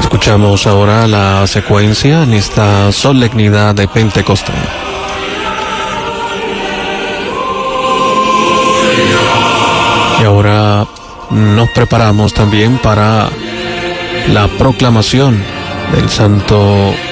Escuchamos ahora la secuencia en esta solemnidad de Pentecostés. Y ahora nos preparamos también para la proclamación del Santo